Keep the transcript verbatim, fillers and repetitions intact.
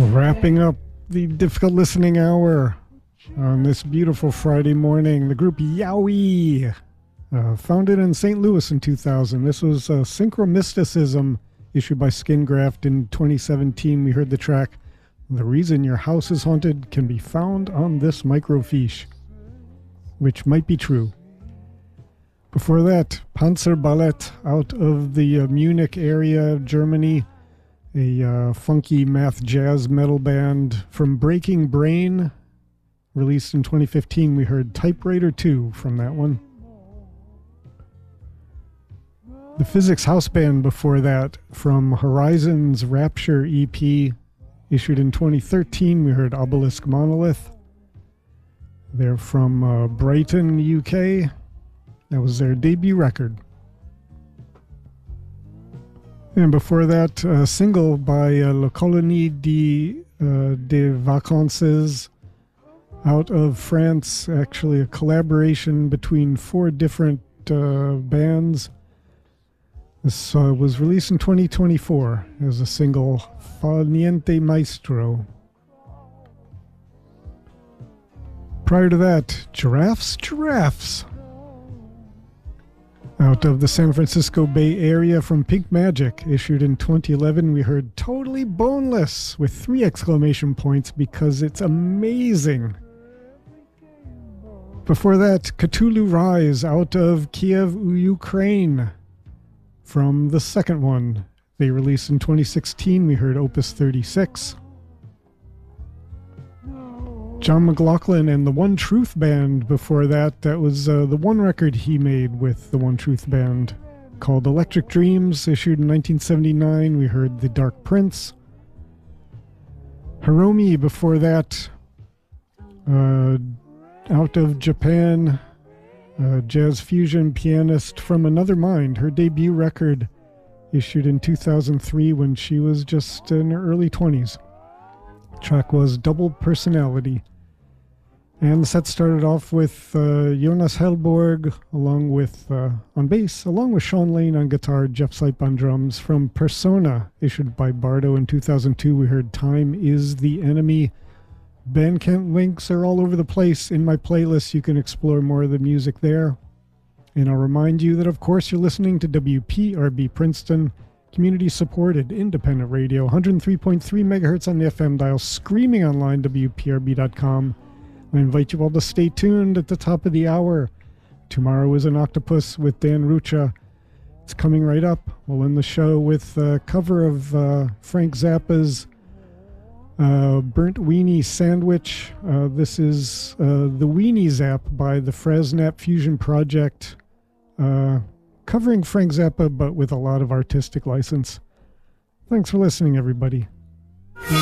Wrapping up the difficult listening hour on this beautiful Friday morning, the group Yowie, uh, founded in Saint Louis in two thousand. This was uh, Synchromysticism, issued by Skingraft in twenty seventeen. We heard the track, "The Reason Your House is Haunted Can Be Found on This Microfiche," which might be true. Before that, Panzerballett out of the uh, Munich area of Germany, a uh, funky math jazz metal band from Breaking Brain, released in twenty fifteen. We heard Typewriter two from that one. The Physics House Band before that, from Horizons Rapture E P, issued in twenty thirteen. We heard Obelisk Monolith. They're from uh, Brighton, U K. That was their debut record. And before that, a single by uh, La Colonie de, uh, de Vacances out of France, actually a collaboration between four different uh, bands. This uh, was released in twenty twenty-four as a single, Fa Niente Maestro. Prior to that, Giraffes, Giraffes. Out of the San Francisco Bay Area from Pink Magic, issued in twenty eleven, we heard Totally Boneless with three exclamation points because it's amazing. Before that, Cthulhu Rise out of Kiev, Ukraine. From the second one, they released in twenty sixteen, we heard Opus thirty-six. John McLaughlin and the One Truth Band before that. That was uh, the one record he made with the One Truth Band called Electric Dreams, issued in nineteen seventy-nine. We heard The Dark Prince. Hiromi before that. Uh, out of Japan, uh, jazz fusion pianist from Another Mind. Her debut record issued in two thousand three when she was just in her early twenties. The track was Double Personality. And the set started off with uh, Jonas Hellborg, along with, uh, on bass, along with Sean Lane on guitar, Jeff Sipe on drums. From Persona, issued by Bardo in two thousand two, we heard Time is the Enemy. Bandcamp links are all over the place in my playlist. You can explore more of the music there. And I'll remind you that, of course, you're listening to W P R B Princeton, community-supported independent radio, one oh three point three megahertz on the F M dial, screaming online, W P R B dot com. I invite you all to stay tuned at the top of the hour. Tomorrow is an Octopus with Dan Rucha. It's coming right up. We'll end the show with a cover of uh, Frank Zappa's uh, Burnt Weenie Sandwich. Uh, this is uh, the Weenie Zap by the Frasnap Fusion Project, uh, covering Frank Zappa, but with a lot of artistic license. Thanks for listening, everybody.